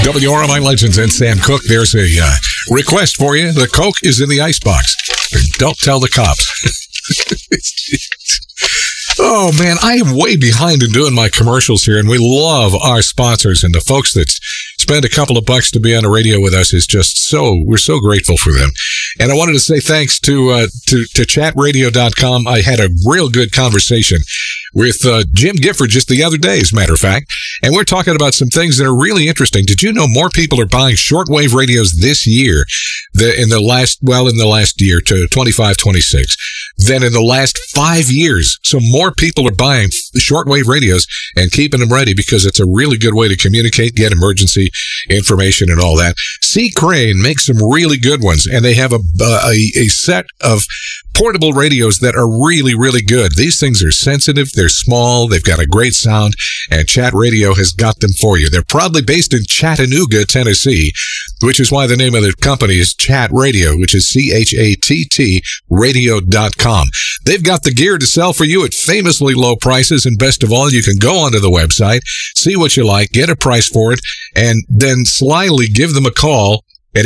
WRMI Legends and Sam Cooke. There's a request for you. The Coke is in the icebox. Don't tell the cops. Oh, man, I am way behind in doing my commercials here, and we love our sponsors, and the folks that spend a couple of bucks to be on the radio with us is just we're so grateful for them. And I wanted to say thanks to chatradio.com. I had a real good conversation with Jim Gifford just the other day, as a matter of fact, and we're talking about some things that are really interesting. Did you know more people are buying shortwave radios this year in the last year to 25, 26 than in the last 5 years? So more people are buying shortwave radios and keeping them ready because it's a really good way to communicate, get emergency information and all that. C. Crane makes some really good ones, and they have a set of portable radios that are really, really good. These things are sensitive, they're small, they've got a great sound, and Chat Radio has got them for you. They're proudly based in Chattanooga, Tennessee, which is why the name of the company is Chat Radio, which is CHATT radio.com. They've got the gear to sell for you at famously low prices, and best of all, you can go onto the website, see what you like, get a price for it, and then slyly give them a call at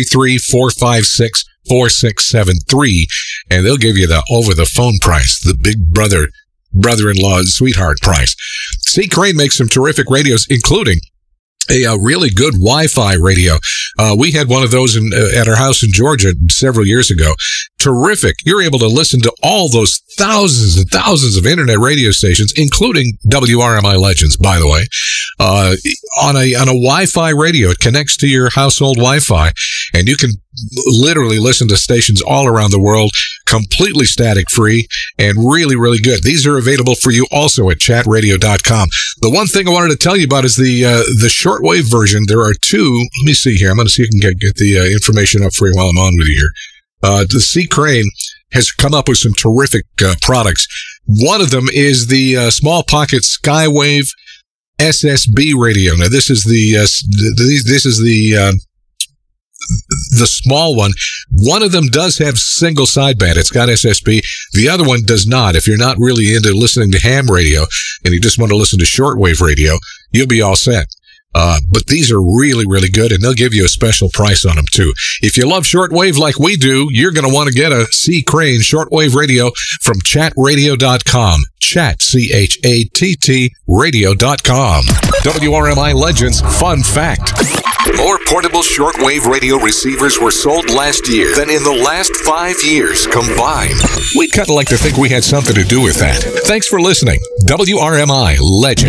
833-456-4673, and they'll give you the over-the-phone price, the big brother-in-law sweetheart price. C. Crane makes some terrific radios, including a really good Wi-Fi radio. We had one of those at our house in Georgia several years ago. Terrific. You're able to listen to all those thousands and thousands of internet radio stations, including WRMI Legends, by the way, on a Wi-Fi radio. It connects to your household Wi-Fi, and you can literally listen to stations all around the world, completely static free and really, really good. These are available for you also at chatradio.com. The one thing I wanted to tell you about is the shortwave version. There are two. Let me see here. I'm going to see if I can get the information up for you while I'm on with you here. The C. Crane has come up with some terrific products. One of them is the small pocket Skywave SSB radio. Now this is the small one. One of them does have single sideband. It's got SSB. The other one does not. If you're not really into listening to ham radio and you just want to listen to shortwave radio, you'll be all set. But these are really, really good, and they'll give you a special price on them, too. If you love shortwave like we do, you're going to want to get a C. Crane shortwave radio from chatradio.com. Chat, CHATT, radio.com. WRMI Legends Fun Fact. More portable shortwave radio receivers were sold last year than in the last 5 years combined. We'd kind of like to think we had something to do with that. Thanks for listening. WRMI Legends.